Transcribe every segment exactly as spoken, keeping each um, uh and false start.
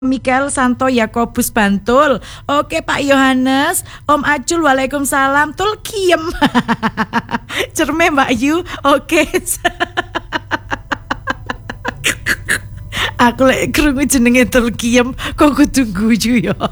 Mikael Santo Yakobus Bantul. Oke Pak Yohanes, Om Acul waalaikumsalam. Tul kiem. Cerme Mbak Yu. Oke. Aku lek krungu jenenge tul kiem kok kudu guyu ya.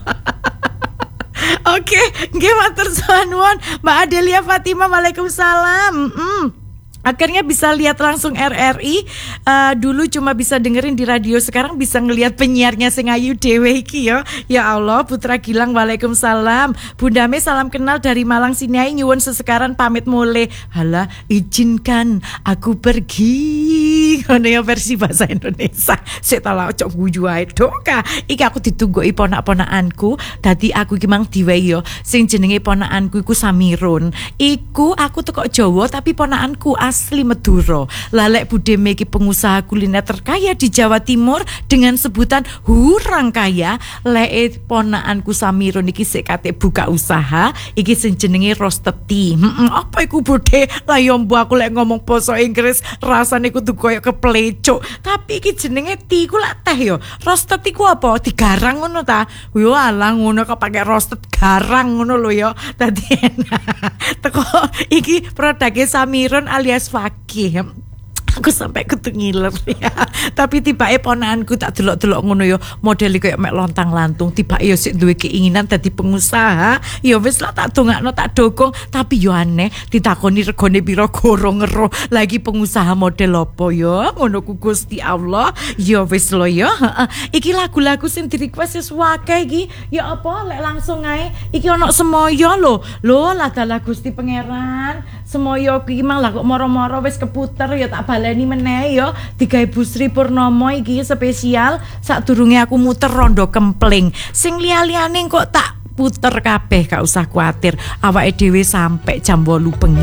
Oke, nggih matur suwun Mbak Adelia Fatima waalaikumsalam. Mm. Akhirnya bisa lihat langsung R R I. uh, Dulu cuma bisa dengerin di radio, sekarang bisa ngelihat penyiarnya sing ayu dewe iki ya. Ya Allah, Putra Gilang waalaikumsalam. Bunda Me salam kenal dari Malang Sinai, nyuwun sesekaran pamit mulai. Halah, izinkan aku pergi. Ngono ya versi bahasa Indonesia. Sik ta lak cok guyu ae doka. Iki aku ditungguki ponak-ponakanku. Dadi aku iki mang diwehi yo sing jenenge ponakanku iku Samirun. Iku aku teko Jawa tapi ponakanku asli Madura. Lalek Bude Me iki pengusaha kuliner terkaya di Jawa Timur dengan sebutan hurang kaya. Lek ponakanku Samirun iki sik kate buka usaha iki sing jenenge roasted tea. Heeh, apa iku Bude? Lah yo mbok aku lek ngomong basa Inggris rasane kudu koyo keplecuk. Tapi iki jenenge tea ku lak teh yo. Roasted tea ku apa? Digarang ngono ta? Yo alah ngono kok pakai roasted garang ngono lho yo. Dadi enak. Teko iki produknya Samirun alias Fakih. Aku sampai kudu ngiler ya. Tapi tibake ponakanku tak delok-delok ngono ya, model kayak mek lontang-lantung. Tibake ya sik duwe keinginan dadi pengusaha. Ya wis lah tak dongakno tak dukung, tapi yo aneh ditakoni regane pira gorong ngeroh. Lagi pengusaha model apa ya? Ngono ku Gusti Allah. Ya wis lo ya. Iki lagu-lagu sing di-request wis wae iki. Ya apa lek langsung ae. Iki ono semoyo lho. Lho lah dalah Gusti Pangeran. Semoyo iki mang lah kok moro-moro wis keputer ya tak baleni meneh ya. Digawe Bu Sri Purnomo iki spesial sadurunge aku muter rondo kempling. Sing liya-liyane kok tak puter kabeh, gak usah kuatir. Awake dhewe sampai jam wolu bengi.